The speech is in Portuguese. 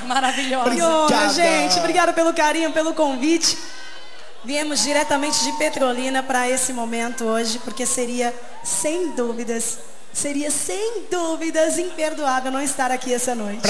Maravilhosa. Que honra, gente. Obrigada pelo carinho, pelo convite. Viemos diretamente de Petrolina para esse momento hoje, porque seria sem dúvidas imperdoável não estar aqui essa noite.